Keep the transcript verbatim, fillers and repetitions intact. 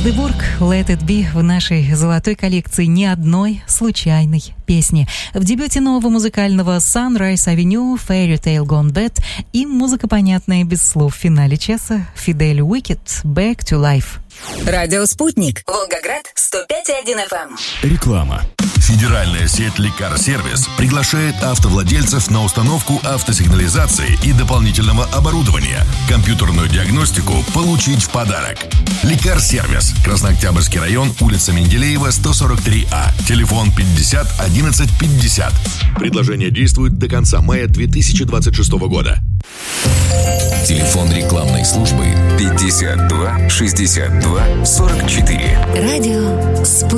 Гиндебург «Let It Be» в нашей золотой коллекции ни одной случайной песни. В дебюте нового музыкального Sunrise Avenue Fairy Tale Gone Bad и музыка, понятная без слов в финале часа Фидель Уикет Back to Life. Радио «Спутник». Волгоград, сто пять и один эф эм. Реклама. Федеральная сеть «Лекар-сервис» приглашает автовладельцев на установку автосигнализации и дополнительного оборудования. Компьютерную диагностику получить в подарок. «Лекар-сервис», Краснооктябрьский район, улица Менделеева, сто сорок три А. Телефон пятьдесят одиннадцать пятьдесят. Предложение действует до конца мая две тысячи двадцать шестого года. Телефон рекламной службы пятьдесят два шестьдесят два сорок четыре. Радио «Спутник».